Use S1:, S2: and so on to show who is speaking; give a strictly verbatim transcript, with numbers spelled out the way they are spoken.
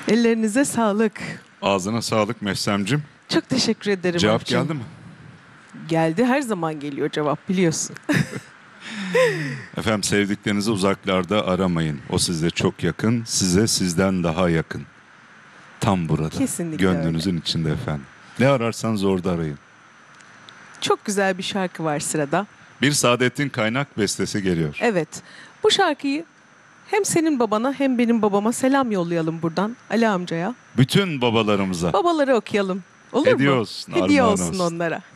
S1: Ellerinize sağlık.
S2: Ağzına sağlık Mehsem'cim.
S1: Çok teşekkür ederim.
S2: Cevap
S1: Alpçığım.
S2: geldi mi?
S1: Geldi, her zaman geliyor cevap, biliyorsun.
S2: Efendim, sevdiklerinizi uzaklarda aramayın. O size çok yakın, size sizden daha yakın. Tam burada.
S1: Kesinlikle
S2: Gönlünüzün
S1: öyle.
S2: içinde efendim. Ne ararsanız orada arayın.
S1: Çok güzel bir şarkı var sırada.
S2: Bir Saadettin Kaynak bestesi geliyor.
S1: Evet, bu şarkıyı hem senin babana hem benim babama selam yollayalım buradan, Ali amcaya.
S2: Bütün babalarımıza
S1: Babaları okuyalım. Olur
S2: hediye
S1: mu?
S2: olsun,
S1: Hediye
S2: armağan
S1: olsun
S2: olsun.
S1: onlara.